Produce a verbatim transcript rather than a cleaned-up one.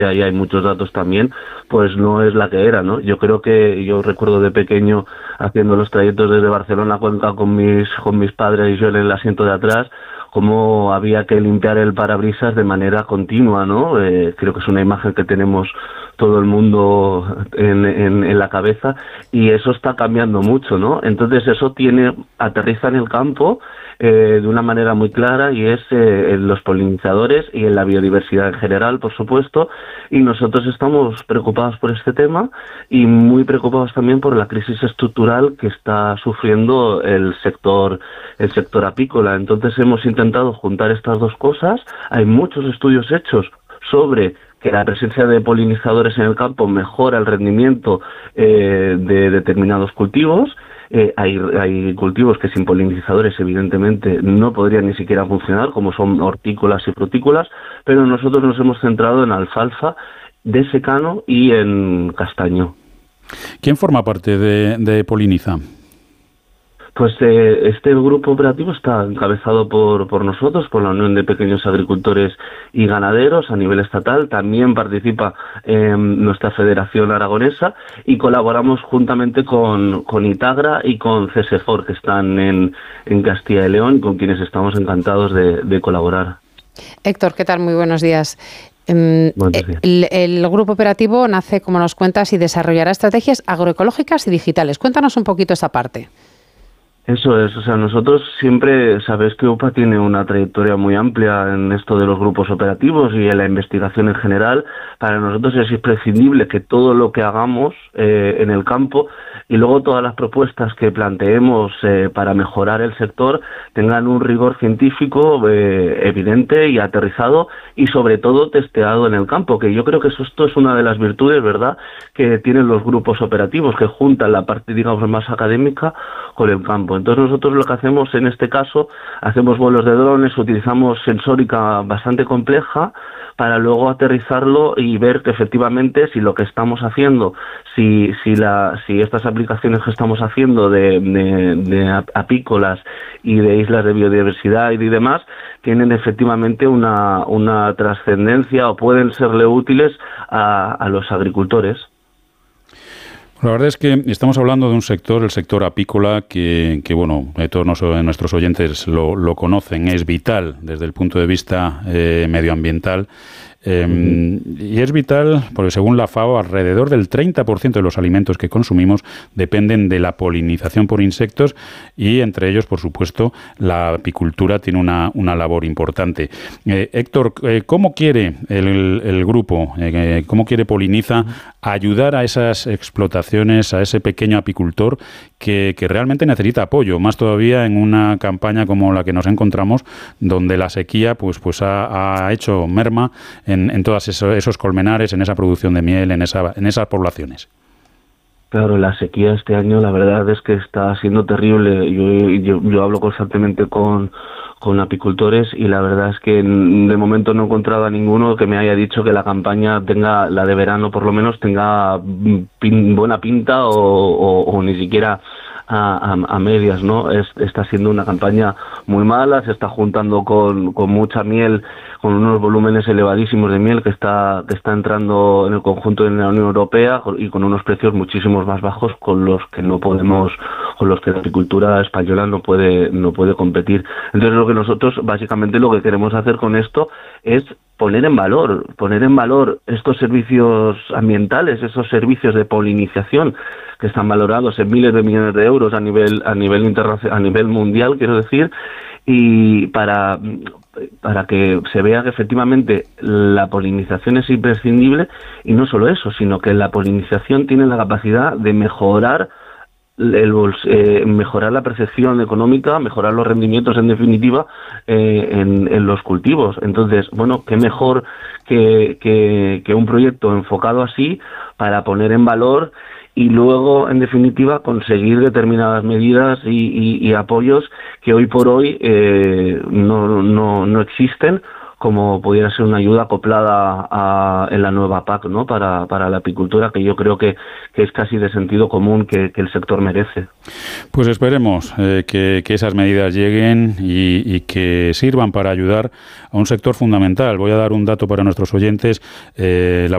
y hay muchos datos también, pues no es la que era, ¿no? Yo creo que yo recuerdo de pequeño haciendo los trayectos desde Barcelona a Cuenca con mis con mis padres y yo en el asiento de atrás, cómo había que limpiar el parabrisas de manera continua, ¿no? Eh, creo que es una imagen que tenemos todo el mundo en, en, en la cabeza, y eso está cambiando mucho, ¿no? Entonces eso tiene aterriza en el campo eh, de una manera muy clara, y es eh, en los polinizadores y en la biodiversidad en general, por supuesto, y nosotros estamos preocupados por este tema y muy preocupados también por la crisis estructural que está sufriendo el sector el sector apícola. Entonces hemos intentado juntar estas dos cosas. Hay muchos estudios hechos sobre que la presencia de polinizadores en el campo mejora el rendimiento eh, de determinados cultivos. Eh, hay, hay cultivos que sin polinizadores evidentemente no podrían ni siquiera funcionar, como son hortícolas y frutícolas, pero nosotros nos hemos centrado en alfalfa de secano y en castaño. ¿Quién forma parte de, de Poliniza? Pues eh, este grupo operativo está encabezado por, por nosotros, por la Unión de Pequeños Agricultores y Ganaderos a nivel estatal. También participa eh, nuestra Federación Aragonesa, y colaboramos juntamente con, con Itagra y con CESEFOR, que están en, en Castilla y León, con quienes estamos encantados de, de colaborar. Héctor, ¿qué tal? Muy buenos días. El, el grupo operativo nace, como nos cuentas, y desarrollará estrategias agroecológicas y digitales. Cuéntanos un poquito esa parte. Eso es, o sea, nosotros siempre, sabéis que U P A tiene una trayectoria muy amplia en esto de los grupos operativos y en la investigación en general. Para nosotros es imprescindible que todo lo que hagamos eh, en el campo y luego todas las propuestas que planteemos eh, para mejorar el sector tengan un rigor científico eh, evidente y aterrizado, y sobre todo testeado en el campo, que yo creo que eso, esto es una de las virtudes, ¿verdad?, que tienen los grupos operativos, que juntan la parte, digamos, más académica con el campo. Entonces nosotros lo que hacemos en este caso, hacemos vuelos de drones, utilizamos sensórica bastante compleja para luego aterrizarlo y ver que efectivamente si lo que estamos haciendo, si si la si estas aplicaciones que estamos haciendo de, de, de apícolas y de islas de biodiversidad y demás, tienen efectivamente una, una trascendencia o pueden serle útiles a, a los agricultores. La verdad es que estamos hablando de un sector, el sector apícola, que, que bueno, todos nuestros oyentes lo, lo conocen, es vital desde el punto de vista eh, medioambiental. Eh, uh-huh. Y es vital porque, según la FAO, alrededor del treinta por ciento de los alimentos que consumimos dependen de la polinización por insectos, y entre ellos, por supuesto, la apicultura tiene una, una labor importante. Eh, Héctor, eh, ¿cómo quiere el, el grupo, eh, cómo quiere Poliniza ayudar a esas explotaciones, a ese pequeño apicultor que, que realmente necesita apoyo, más todavía en una campaña como la que nos encontramos, donde la sequía pues, pues ha, ha hecho merma en, en todos esos, esos colmenares, en esa producción de miel, en, esa, en esas poblaciones? Claro, la sequía este año la verdad es que está siendo terrible. Yo, yo, yo hablo constantemente con, con apicultores y la verdad es que de momento no he encontrado a ninguno que me haya dicho que la campaña tenga, la de verano por lo menos, tenga pin, buena pinta o, o, o ni siquiera a, a, a medias, ¿no? Es, está siendo una campaña muy mala, se está juntando con, con mucha miel, con unos volúmenes elevadísimos de miel que está que está entrando en el conjunto de la Unión Europea y con unos precios muchísimos más bajos con los que no podemos, con los que la agricultura española no puede no puede competir. Entonces lo que nosotros básicamente lo que queremos hacer con esto es poner en valor, poner en valor estos servicios ambientales, esos servicios de polinización que están valorados en miles de millones de euros a nivel a nivel internacional, a nivel mundial, quiero decir, y para para que se vea que efectivamente la polinización es imprescindible, y no solo eso, sino que la polinización tiene la capacidad de mejorar el eh, mejorar la percepción económica, mejorar los rendimientos en definitiva eh, en, en los cultivos. Entonces, bueno, qué mejor que, que, que un proyecto enfocado así para poner en valor y luego, en definitiva, conseguir determinadas medidas y, y, y apoyos que hoy por hoy eh, no, no, no existen, como pudiera ser una ayuda acoplada a, en la nueva P A C, ¿no?, para, para la apicultura, que yo creo que, que es casi de sentido común que, que el sector merece. Pues esperemos eh, que, que esas medidas lleguen y, y que sirvan para ayudar a un sector fundamental. Voy a dar un dato para nuestros oyentes. Eh, la